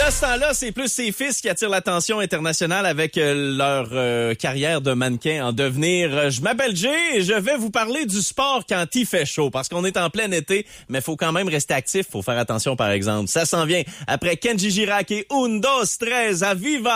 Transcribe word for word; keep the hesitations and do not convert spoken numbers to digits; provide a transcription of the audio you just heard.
À ce temps-là, c'est plus ses fils qui attirent l'attention internationale avec euh, leur euh, carrière de mannequin en devenir. Je m'appelle Jay et je vais vous parler du sport quand il fait chaud, parce qu'on est en plein été, mais faut quand même rester actif, faut faire attention par exemple. Ça s'en vient après Kenji Girac et Un, dos, tres, à Viva!